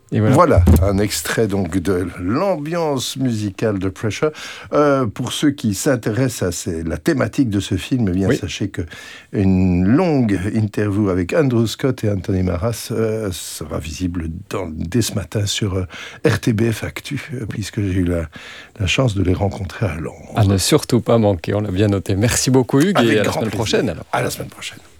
Et voilà un extrait donc de l'ambiance musicale de Pressure. Pour ceux qui s'intéressent à la thématique de ce film, eh bien sachez que une longue interview avec Andrew Scott et Anthony Maras sera visible dès ce matin sur RTBF Actu, puisque j'ai eu la chance de les rencontrer à Londres. À ne surtout pas manquer, on l'a bien noté. Merci beaucoup Hugues, et à la semaine prochaine alors. À la semaine prochaine.